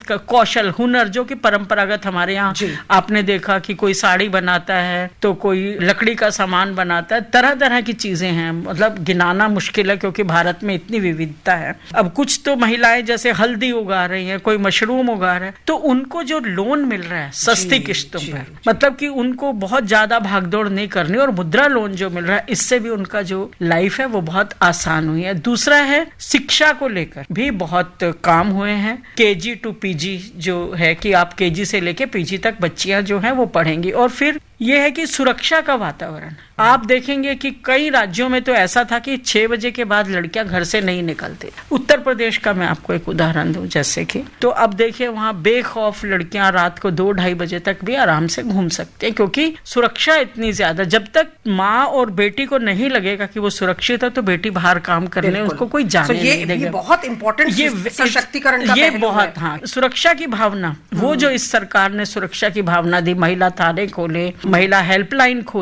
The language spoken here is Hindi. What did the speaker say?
कौशल हुनर जो कि परंपरागत हमारे यहाँ आपने देखा कि कोई साड़ी बनाता है तो कोई लकड़ी का सामान बनाता है, तरह तरह की चीजें हैं, मतलब गिनाना मुश्किल है क्योंकि भारत में इतनी विविधता है। अब कुछ तो महिलाएं जैसे हल्दी उगा रही हैं, कोई मशरूम उगा रहे हैं, तो उनको जो लोन मिल रहा है सस्ती किस्तों पर, मतलब कि उनको बहुत ज्यादा भागदौड़ नहीं करनी, और मुद्रा लोन जो मिल रहा है इससे भी उनका जो लाइफ है वो बहुत आसान हुई है। दूसरा है शिक्षा को लेकर भी बहुत काम हुए हैं। केजी टू पीजी जो है कि आप केजी से लेके पीजी तक बच्चियां जो हैं वो पढ़ेंगी। और फिर ये है कि सुरक्षा का वातावरण, आप देखेंगे कि कई राज्यों में तो ऐसा था कि 6 बजे के बाद लड़कियां घर से नहीं निकलती। उत्तर प्रदेश का मैं आपको एक उदाहरण दूं, जैसे कि तो अब देखिए वहां बेखौफ लड़कियां रात को 2-2:30 बजे तक भी आराम से घूम सकती हैं, क्योंकि सुरक्षा इतनी ज्यादा। जब तक माँ और बेटी को नहीं लगेगा कि वो सुरक्षित है तो बेटी बाहर काम करने उसको कोई जाने नहीं देगा। ये बहुत इंपॉर्टेंट सशक्तिकरण का ये बहुत, हाँ, सुरक्षा की भावना, वो जो इस सरकार ने सुरक्षा की भावना दी, महिला थाने खोले, महिला हेल्पलाइन खोले,